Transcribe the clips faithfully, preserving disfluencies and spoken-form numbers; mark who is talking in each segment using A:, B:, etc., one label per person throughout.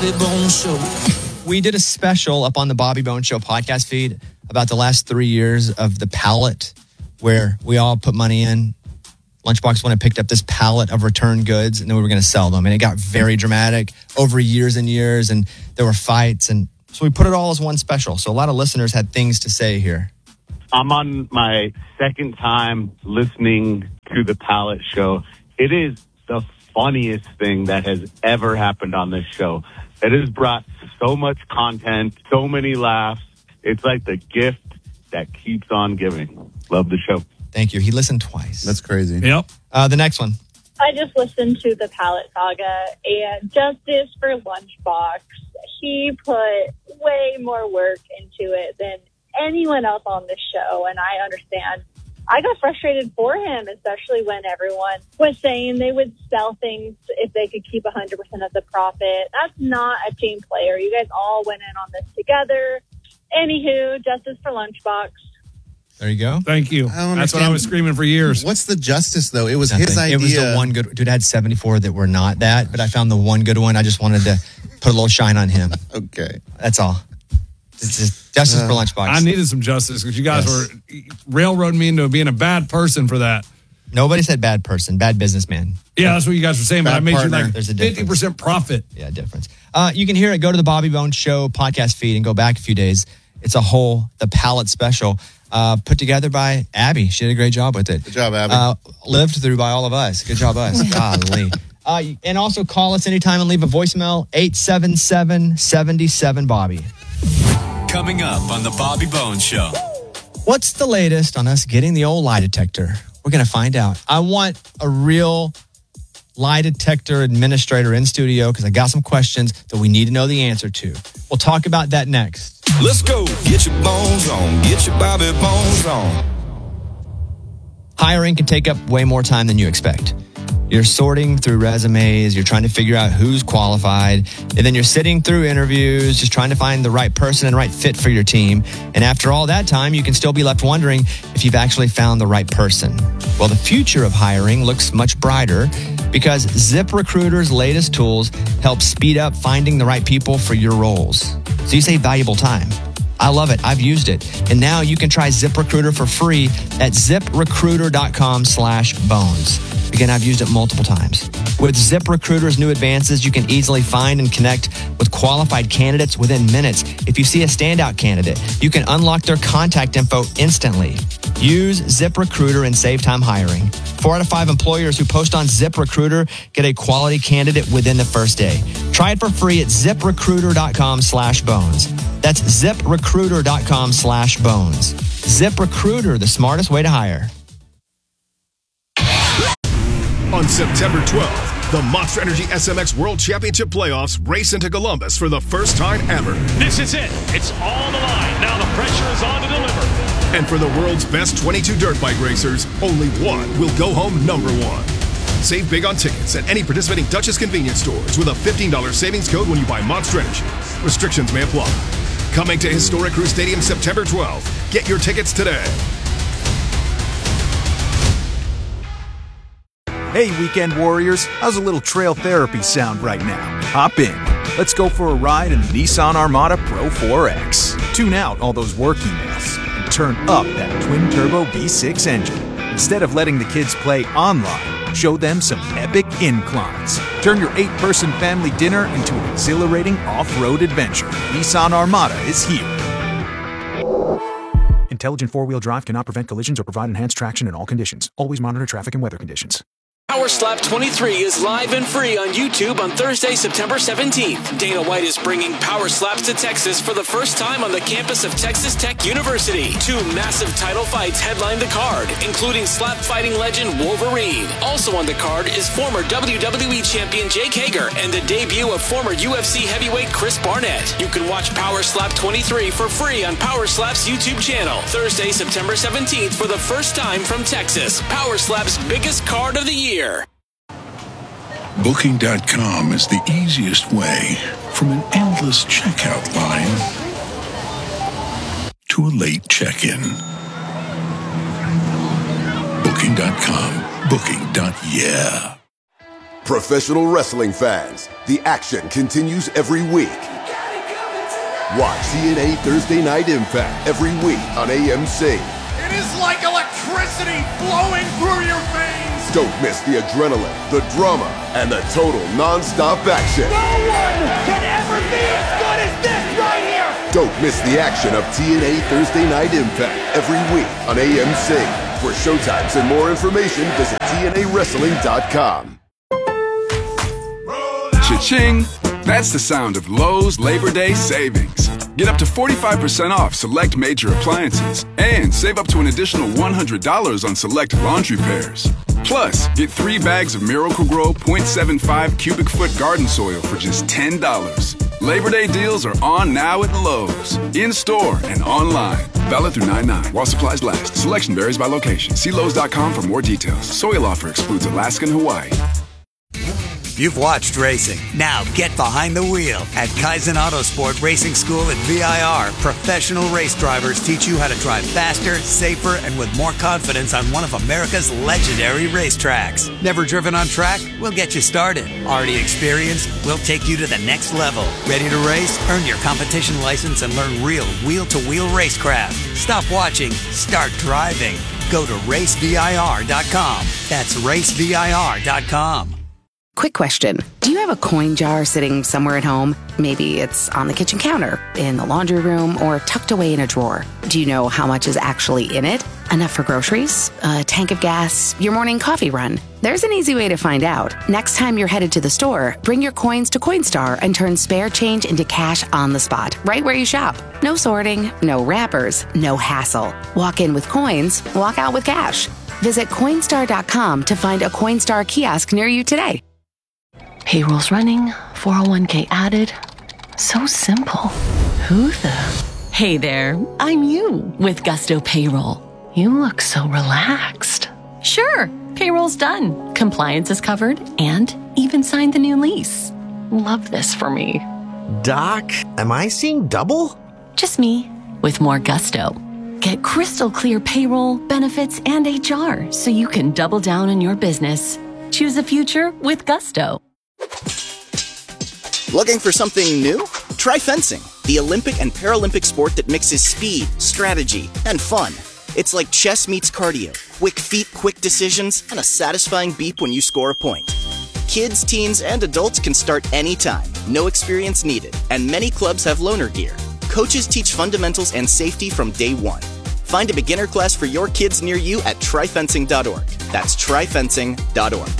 A: Bobby Bones Show.
B: We did a special up on the Bobby Bones Show podcast feed about the last three years of the pallet, where we all put money in. Lunchbox went and picked up this pallet of returned goods, and then we were going to sell them. And it got very dramatic over years and years, and there were fights. And so we put it all as one special. So a lot of listeners had things to say here.
C: I'm on my second time listening to the Pallet Show. It is the funniest thing that has ever happened on this show. It has brought so much content, so many laughs. It's like the gift that keeps on giving. Love the show.
B: Thank you. He listened twice.
D: That's crazy.
B: Yep. Uh, the next one.
E: I just listened to the Pallet Saga, and justice for Lunchbox. He put way more work into it than anyone else on the show, and I understand. I got frustrated for him, especially when everyone was saying they would sell things if they could keep one hundred percent of the profit. That's not a team player. You guys all went in on this together. Anywho, justice for Lunchbox.
B: There you go.
F: Thank you.
D: I don't
F: That's what I was screaming for years.
D: What's the justice, though? It was
B: Nothing.
D: his idea.
B: It was the one good. Dude, I had seventy-four that were not that, but I found the one good one. I just wanted to put a little shine on him.
D: Okay.
B: That's all. It's just justice uh, for Lunchbox.
F: I needed some justice because you guys
B: yes.
F: were railroading me into being a bad person for that.
B: Nobody said bad person, bad businessman.
F: Yeah, that's what you guys were saying,
B: bad
F: but I made
B: partner.
F: you like
B: There's a
F: fifty percent profit.
B: Yeah, difference. Uh, you can hear it. Go to the Bobby Bones Show podcast feed and go back a few days. It's a whole, the palette special, uh, put together by Abby. She did a great job with it.
D: Good job, Abby.
B: Uh, lived through by all of us. Good job, us. Golly. Uh, and also call us anytime and leave a voicemail, eight seven seven, seven seven, Bobby.
G: Coming up on the Bobby Bones Show.
B: What's the latest on us getting the old lie detector? We're going to find out. I want a real lie detector administrator in studio because I got some questions that we need to know the answer to. We'll talk about that next.
A: Let's go. Get your bones on. Get your Bobby Bones on.
B: Hiring can take up way more time than you expect. You're sorting through resumes, you're trying to figure out who's qualified, and then you're sitting through interviews, just trying to find the right person and right fit for your team. And after all that time, you can still be left wondering if you've actually found the right person. Well, the future of hiring looks much brighter because ZipRecruiter's latest tools help speed up finding the right people for your roles. So you save valuable time. I love it. I've used it. And now you can try ZipRecruiter for free at ZipRecruiter.com slash bones. Again, I've used it multiple times. With ZipRecruiter's new advances, you can easily find and connect with qualified candidates within minutes. If you see a standout candidate, you can unlock their contact info instantly. Use ZipRecruiter and save time hiring. Four out of five employers who post on ZipRecruiter get a quality candidate within the first day. Try it for free at ZipRecruiter.com slash bones. That's ZipRecruiter.com slash bones. ZipRecruiter, the smartest way to hire.
H: On September twelfth, the Monster Energy S M X World Championship Playoffs race into Columbus for the first time ever.
I: This is it. It's on the line. Now the pressure is on to deliver.
H: And for the world's best twenty-two dirt bike racers, only one will go home number one. Save big on tickets at any participating Dutchess convenience stores with a fifteen dollars savings code when you buy Monster Energy. Restrictions may apply. Coming to Historic Crew Stadium September twelfth. Get your tickets today.
J: Hey, weekend warriors, how's a little trail therapy sound right now? Hop in. Let's go for a ride in the Nissan Armada Pro four X. Tune out all those work emails and turn up that twin-turbo V six engine. Instead of letting the kids play online, show them some epic inclines. Turn your eight-person family dinner into an exhilarating off-road adventure. Nissan Armada is here. Intelligent four-wheel drive cannot prevent collisions or provide enhanced traction in all conditions. Always monitor traffic and weather conditions.
K: Power Slap twenty-three is live and free on YouTube on Thursday, September seventeenth. Dana White is bringing Power Slaps to Texas for the first time on the campus of Texas Tech University. Two massive title fights headline the card, including slap fighting legend Wolverine. Also on the card is former W W E champion Jake Hager and the debut of former U F C heavyweight Chris Barnett. You can watch Power Slap twenty-three for free on Power Slap's YouTube channel. Thursday, September seventeenth for the first time from Texas. Power Slap's biggest card of the year.
L: Booking dot com is the easiest way from an endless checkout line to a late check-in. Booking dot com. Booking. Yeah.
D: Professional wrestling fans, the action continues every week. Watch T N A Thursday Night Impact every week on A M C.
M: It is like electricity flowing through your veins.
D: Don't miss the adrenaline, the drama, and the total non-stop action.
M: No one can ever be as good as this right here.
D: Don't miss the action of T N A Thursday Night Impact every week on A M C. For showtimes and more information, visit T N A wrestling dot com.
N: Cha-ching! That's the sound of Lowe's Labor Day savings. Get up to forty-five percent off select major appliances and save up to an additional one hundred dollars on select laundry pairs. Plus, get three bags of Miracle-Gro point seven five cubic foot garden soil for just ten dollars. Labor Day deals are on now at Lowe's, in-store and online. Valid through nine nine while supplies last. Selection varies by location. See Lowe's dot com for more details. Soil offer excludes Alaska and Hawaii.
O: You've watched racing. Now get behind the wheel. At Kaizen Autosport Racing School at V I R, professional race drivers teach you how to drive faster, safer, and with more confidence on one of America's legendary racetracks. Never driven on track? We'll get you started. Already experienced? We'll take you to the next level. Ready to race? Earn your competition license and learn real wheel-to-wheel racecraft. Stop watching. Start driving. Go to race V I R dot com. That's race V I R dot com.
P: Quick question. Do you have a coin jar sitting somewhere at home? Maybe it's on the kitchen counter, in the laundry room, or tucked away in a drawer. Do you know how much is actually in it? Enough for groceries, a tank of gas, your morning coffee run? There's an easy way to find out. Next time you're headed to the store, bring your coins to Coinstar and turn spare change into cash on the spot, right where you shop. No sorting, no wrappers, no hassle. Walk in with coins, walk out with cash. Visit Coinstar dot com to find a Coinstar kiosk near you today.
Q: Payroll's running, four oh one k added. So simple. Who the? Hey there, I'm you with Gusto Payroll. You look so relaxed. Sure, payroll's done. Compliance is covered and even signed the new lease. Love this for me.
R: Doc, am I seeing double?
Q: Just me with more gusto. Get crystal clear payroll, benefits, and H R so you can double down on your business. Choose a future with Gusto.
S: Looking for something new? Try fencing, the Olympic and Paralympic sport that mixes speed, strategy, and fun. It's like chess meets cardio, quick feet, quick decisions, and a satisfying beep when you score a point. Kids, teens, and adults can start anytime, no experience needed, and many clubs have loaner gear. Coaches teach fundamentals and safety from day one. Find a beginner class for your kids near you at try fencing dot org. That's try fencing dot org.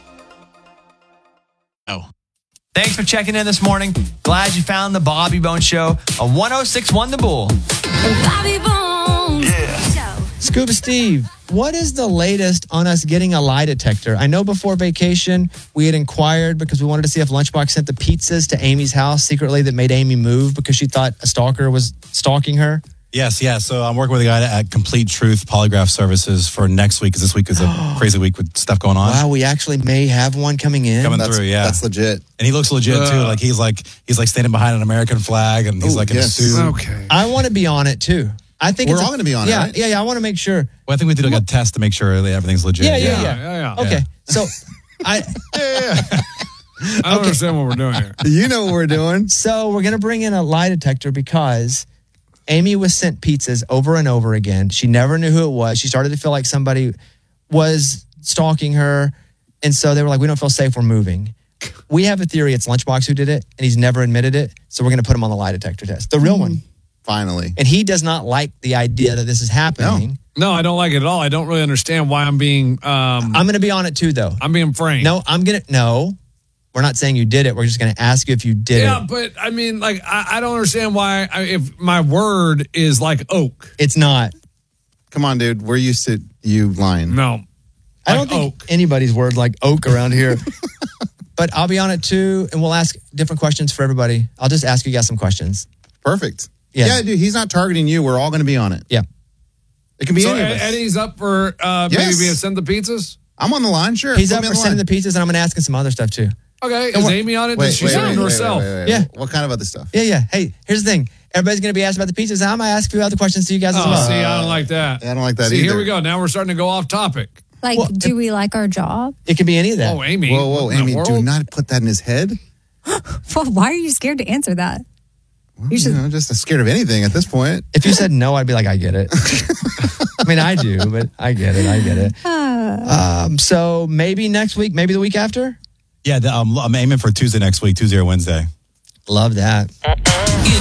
B: Oh. Thanks for checking in this morning. Glad you found the Bobby Bones Show on one oh six point one The Bull.
T: Bobby Bones.
B: Yeah. Scuba Steve, what is the latest on us getting a lie detector? I know before vacation we had inquired because we wanted to see if Lunchbox sent the pizzas to Amy's house secretly that made Amy move because she thought a stalker was stalking her.
U: Yes, yeah. So I'm working with a guy at Complete Truth Polygraph Services for next week, because this week is a crazy week with stuff going on.
B: Wow, we actually may have one coming in.
U: Coming
B: that's,
U: through, yeah.
B: That's legit.
U: And he looks legit uh, too. Like he's like he's like standing behind an American flag, and he's
B: ooh,
U: like in
B: yes.
U: a suit.
B: Okay. I want to be on it too. I think
U: we're
B: it's
U: all going to be on
B: yeah,
U: it. Right?
B: Yeah, yeah. I want to make sure.
U: Well, I think we did like a test to make sure that everything's legit.
B: Yeah, yeah, yeah.
F: yeah, yeah, yeah.
B: Okay, so I.
U: yeah, yeah.
F: I don't okay. understand what we're doing here.
B: You know what we're doing. So we're going to bring in a lie detector because Amy was sent pizzas over and over again. She never knew who it was. She started to feel like somebody was stalking her. And so they were like, we don't feel safe. We're moving. We have a theory it's Lunchbox who did it, and he's never admitted it. So we're going to put him on the lie detector test. The real mm. one.
V: Finally.
B: And he does not like the idea that this is happening.
F: No, no I don't like it at all. I don't really understand why I'm being... Um,
B: I'm going to be on it too, though.
F: I'm being framed.
B: No, I'm going to... No. We're not saying you did it. We're just going to ask you if you did
F: yeah,
B: it.
F: Yeah, but I mean, like, I, I don't understand why I, if my word is like oak.
B: It's not.
V: Come on, dude. We're used to you lying.
F: No.
B: I don't think oak. anybody's word like oak around here. But I'll be on it too, and we'll ask different questions for everybody. I'll just ask you guys some questions.
V: Perfect.
B: Yes.
V: Yeah, dude, he's not targeting you. We're all going to be on it.
B: Yeah.
V: It can be
F: so
V: any of us.
F: Eddie's up for uh,
V: yes.
F: maybe being send the pizzas?
V: I'm on the line, sure.
B: He's
V: Put
B: up
V: me
B: for
V: on the
B: sending
V: line.
B: the pizzas, and I'm going to ask him some other stuff too.
F: Okay, is Amy on it?
V: Wait,
F: Does she
V: wait,
F: send
V: wait,
F: it
V: wait,
F: herself?
V: wait, wait, wait.
B: Yeah.
V: What kind of other stuff?
B: Yeah, yeah. Hey, here's the thing. Everybody's going to be asked about the pizzas. I might ask a few other questions to you guys
F: oh,
B: as well.
F: see, I don't like that.
V: Yeah, I don't like that
F: see,
V: either.
F: Here we go. Now we're starting to go off topic.
C: Like,
V: Well,
C: do we like our job?
B: It could be any of that.
F: Oh, Amy.
V: Whoa, whoa,
F: what in the
V: Amy, do
F: world?
V: not put that in his head.
C: Well, why are you scared to answer that?
V: You should, I'm just scared of anything at this point.
B: If you said no, I'd be like, I get it. I mean, I do, but I get it. I get it.
C: Uh,
B: Um, so maybe next week, maybe the week after.
U: Yeah, the, um, I'm aiming for Tuesday next week, Tuesday or Wednesday.
B: Love that.